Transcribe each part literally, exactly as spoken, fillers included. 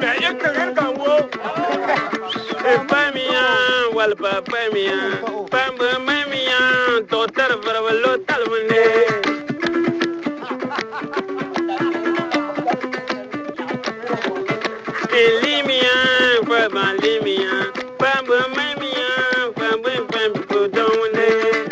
ya kagar kan wo pamiya wal pa pamiya pam mamiya to tar farwalo talmune Limia, Baba Limia, Baba Mamia, Baba Bamba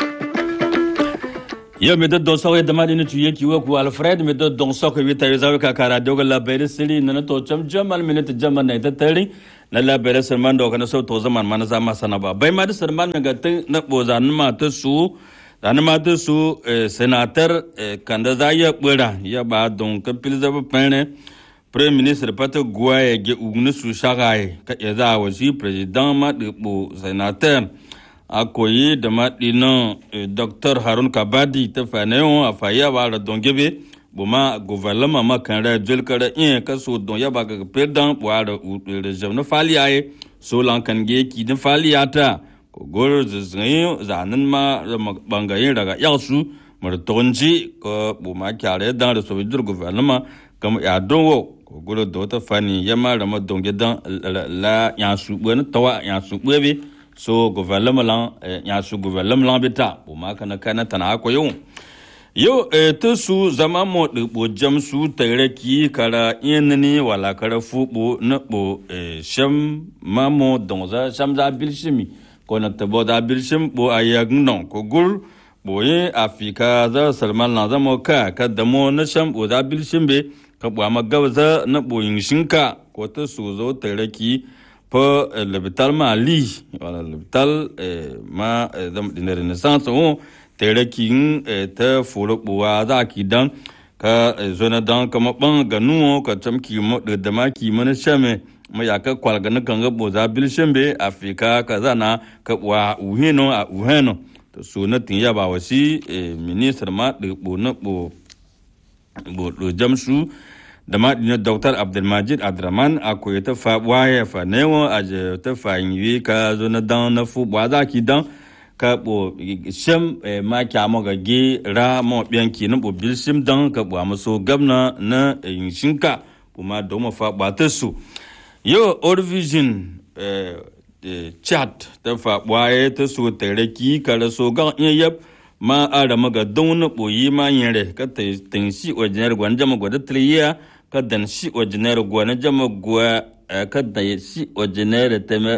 Yo me do so de madina tu yeki wo Alfred me do don so ko wita yo ka kara doga la bere sili na to cham jamal minute jamal na tatari na la bere serman do kana so to zaman man za masana ba bai ma da serman me ga tin na bozan ma ta su dan ma ta su senator kanda za ya bura ya ba don ka pilza ba pene Premier Ministre Pate Gouaye ge ugnu su shagaye ka yaza wasi president ma de bo senateur akoyi da ma dino Docteur Harun Kabadi ta faneon afaya wala dongebe boma gouvernement ma kan ra jul kara in ka so don ya ba ga president wala le jevna faliaye so lan kan ge ki din faliata ko gor zin zanin ma bangayin daga yasu mar tonji ko boma kyare dan da so dur gouvernement kam ya donwo golo dota fani yama rama donge dan la yansu bwana tawa yansu bwebe so gouvernement lan yansu gouvernement lan beta bo makana kana tana ko yo yo to su zama mo de bo jamsu tareki kara yenni wala kara fubo na bo sham mamo donza shamza bilshimi ko na tabo da bilshim bo ayagn non ko gul boye afika za salman lan zama ka kadamo na sham bo da bilshimbe ka bwa gawza na boyin shinka ko ta suzo taraki fa lebital ma li wala lebital ma zam din renaissance on taraki ta furo bwa za ki dan ka zona dan kama ban ganu ka tamki mo da maki mana shame ma ya ka kwal gana kan ga boza bil shembe afrika kaza na ka bwa uheno a uheno to suna tin ya ba wasi minister ma de bo na bo bo jamsu da madina Doctor Abdelmajid Abdraman akoyi ta fa waye fa newo aje ta fa yi ka zo na dan na fu bwa za ki dan ka bo shem ma kya mo ga ge ra mo biyan ki no bo bil sim dan ka bwa maso gabna na yin shinka kuma do mo fa ba ta su yo Orvision eh chat ta fa waye ta su tareki ka so ga yab ma ara maga don na boyi ma yere ka tin shi wajenar gwanja ma gwada triya ka dan shi wajenar gwana jama gwa ka da shi wajenar teme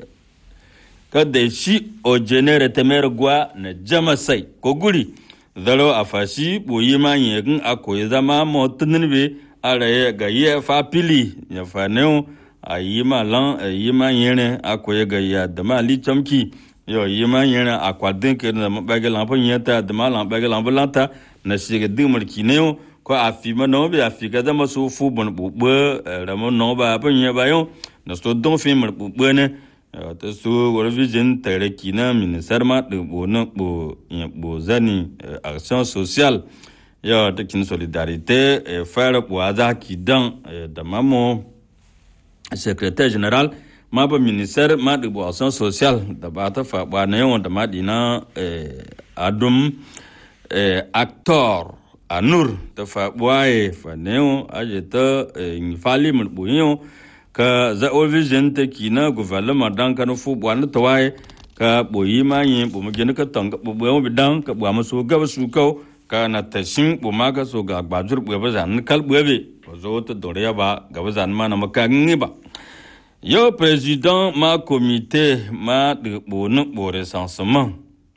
ka da shi wajenar temer gwa na jama sai ko guri zalo afashi boyi ma yerin akoyi zama motunin be ara ga ye fa pili ya fa ne ayi ma lan ayi ma yere akoyi ga ya da ma li chamki yo yima yana akwadin ke na bagel lampo nyata de malam bagel lampo lanta na siga dimar kineo ko afima no be afika da maso fu bon bubbe ramo no ba pa nya ba yo na so don film bubbe ne ta so Orvision tare kina minister ma de bono bo bo zani action sociale yo de kin solidarité faire bo aza ki dan da mamo secrétaire général ma ba ministère ma de action sociale da ba ta fa ba ne won da ma dina eh adum eh actor anur ta fa boye fa ne won ajeta ni fali mun buyo ka za Orvision ta kina gouvernement dan kan fu bo na to waye ka boyi ma yin bu mu gene ka tanga bu bo bi dan ka bo ma so ga su ko ka na tashin bu ma ka so ga gbajur bu ba zan kal bu be zo ta dore ba ga ba zan ma na maka ngi ba yo président ma comité ma de bon pour recensement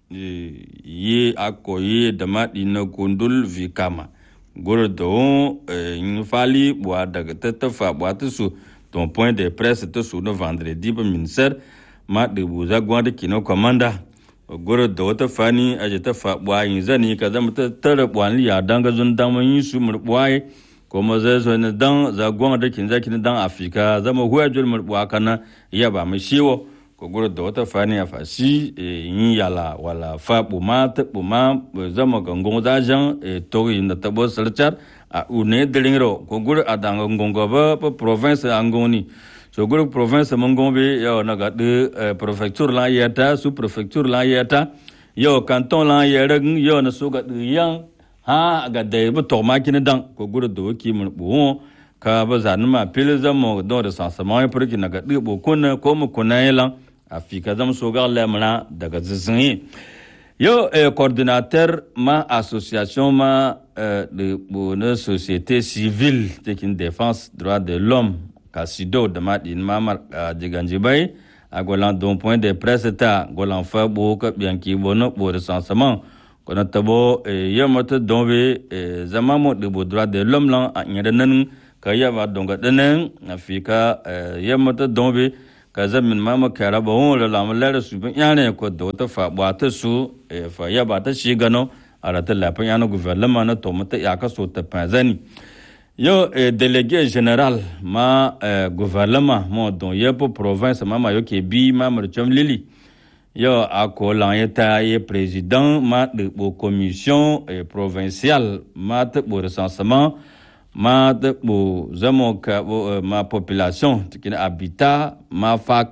yi akoyi da ma dina gondul vikama gordo in fali boa daga tatafa boa su ton point de presse to su no vendredi ba ministère ma de buza gwanda kino komanda gordo ta fani aje ta fa boa yin zani ka zama ta tare bwani ya danga zun dama yin su mu boaye kuma zai zo ne dan zagon da kin zaki dan Afrika zama huwa jul murbuwa kana ya ba mu shiwo ko gura da wata fani ya fashi yin yala wala fa buma ta buma zama gangon zajan to yin da tabo sarchar a une delingro ko gura adanga ngongo ba province angoni so gura province mongombe yo naga de prefecture la yata sous prefecture la yata yo canton la yera yo na so ga yang ha ga de bu to ma kin dan ko gura do ki mun bu ka ba za ma pil zamo don recensement pour ki naga dibo kun ko mu kunayelan afika zam so ga lemna daga zizin yo eh, coordinateur ma association ma euh, de bonne société civile tekin défense droit de l'homme kasido de ma din ma de ganjibay agolan don point de presse ta golan fa bo ka bien ki bono bo recensement kono tabo eh, yamata donbe eh, zama mo de droit de l'homme lan a nyadanan ka yaba donga danan afika eh, yamata donbe ka zamin mama kara ba won la lam la su bin yana ko do ta fa ba ta su eh, fa yaba ta shi gano arata la pa yana gouvernement na to mata ya ka so ta panzani yo eh, délégué général ma eh, gouvernement mo don yepo province mama yo ke bi mama chom lili yo akolan yeta ye président ma de commission eh, provinciale ma de recensement ma de zamo ka uh, ma population tikina habitat ma fa